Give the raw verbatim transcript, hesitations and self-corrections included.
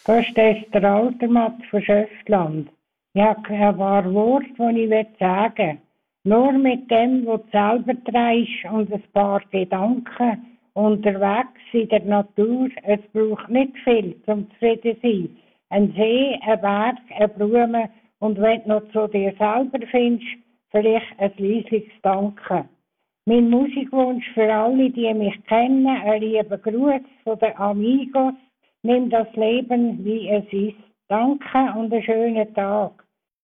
Hörst du, das ist der Altermatt von Schöftland. Ich habe ein paar Worte, die ich sagen will. Nur mit dem, was du selber trägst und ein paar Gedanken unterwegs in der Natur. Es braucht nicht viel, um zufrieden zu sein. Ein See, ein Berg, eine Blume und wenn du noch zu dir selber findest, vielleicht ein leisliches Danken. Mein Musikwunsch für alle, die mich kennen, ein lieber Gruß von den Amigos. Nimm das Leben, wie es ist. Danke und einen schönen Tag.